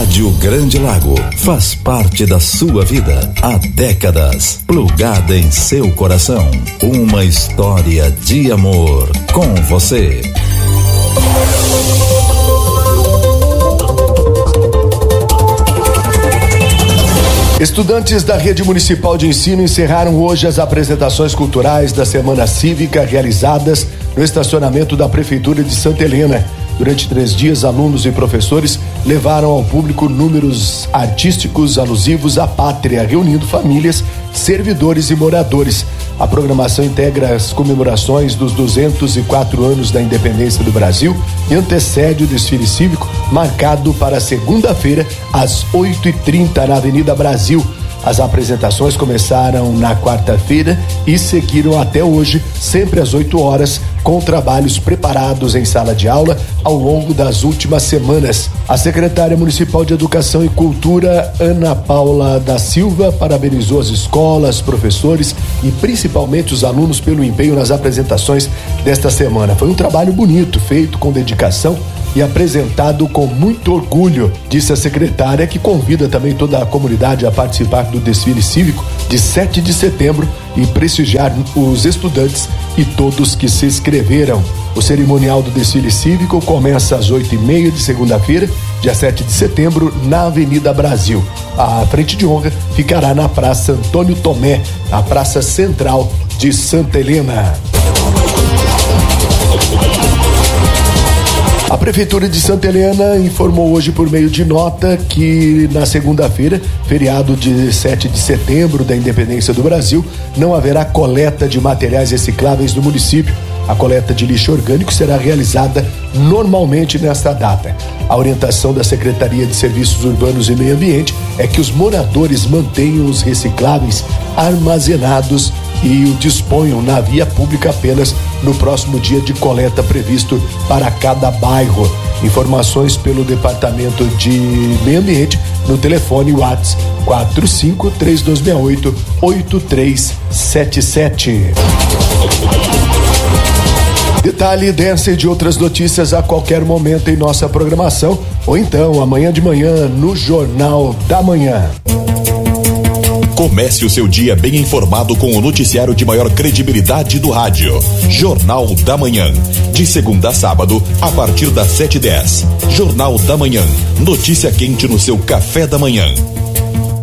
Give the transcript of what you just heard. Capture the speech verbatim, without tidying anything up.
Rádio Grande Lago faz parte da sua vida há décadas, plugada em seu coração. Uma história de amor com você. Estudantes da Rede Municipal de Ensino encerraram hoje as apresentações culturais da Semana Cívica realizadas no estacionamento da Prefeitura de Santa Helena. Durante três dias, alunos e professores levaram ao público números artísticos alusivos à pátria, reunindo famílias, servidores e moradores. A programação integra as comemorações dos duzentos e quatro anos da independência do Brasil e antecede o desfile cívico, marcado para segunda-feira, às oito e trinta, na Avenida Brasil. As apresentações começaram na quarta-feira e seguiram até hoje, sempre às oito horas, com trabalhos preparados em sala de aula ao longo das últimas semanas. A secretária municipal de Educação e Cultura, Ana Paula da Silva, parabenizou as escolas, professores e principalmente os alunos pelo empenho nas apresentações desta semana. Foi um trabalho bonito, feito com dedicação e apresentado com muito orgulho, disse a secretária, que convida também toda a comunidade a participar do desfile cívico de sete de setembro e prestigiar os estudantes e todos que se inscreveram. O cerimonial do desfile cívico começa às oito e meia de segunda-feira, dia sete de setembro, na Avenida Brasil. A frente de honra ficará na Praça Antônio Tomé, a praça central de Santa Helena. A Prefeitura de Santa Helena informou hoje por meio de nota que na segunda-feira, feriado de sete de setembro da Independência do Brasil, não haverá coleta de materiais recicláveis no município. A coleta de lixo orgânico será realizada normalmente nesta data. A orientação da Secretaria de Serviços Urbanos e Meio Ambiente é que os moradores mantenham os recicláveis armazenados e o disponham na via pública apenas no próximo dia de coleta previsto para cada bairro. Informações pelo Departamento de Meio Ambiente no telefone WhatsApp quatro cinco três dois seis oito oito três sete sete. Detalhe dessa e de outras notícias a qualquer momento em nossa programação ou então amanhã de manhã no Jornal da Manhã. Comece o seu dia bem informado com o noticiário de maior credibilidade do rádio. Jornal da Manhã. De segunda a sábado, a partir das sete e dez. Jornal da Manhã. Notícia quente no seu café da manhã.